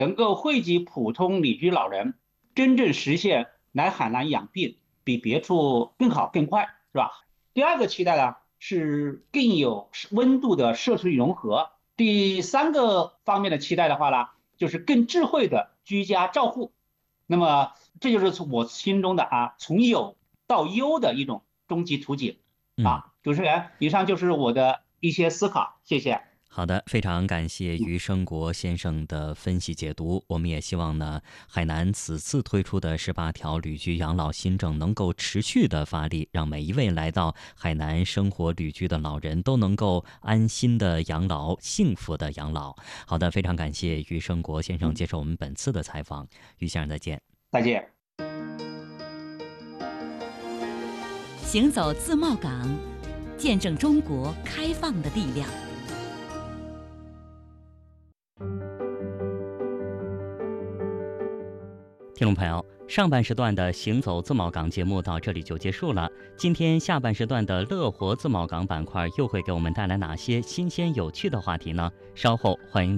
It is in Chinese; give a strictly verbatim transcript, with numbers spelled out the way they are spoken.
能够惠及普通旅居老人，真正实现来海南养病比别处更好更快，是吧？第二个期待呢是更有温度的社区融合。第三个方面的期待的话呢，就是更智慧的居家照护。那么这就是从我心中的啊，从有到优的一种终极图景。 嗯。 啊，主持人，以上就是我的一些思考，谢谢。 好的，非常感谢于生国先生的分析解读。我们也希望呢，海南此次推出的十八条旅居养老新政能够持续的发力，让每一位来到海南生活旅居的老人都能够安心的养老，幸福的养老。好的，非常感谢于生国先生接受我们本次的采访，于先生再见。 再见。 行走自贸港，见证中国开放的力量。 听众朋友，上半时段的行走自贸港节目到这里就结束了。今天下半时段的乐活自贸港板块又会给我们带来哪些新鲜有趣的话题呢？稍后欢迎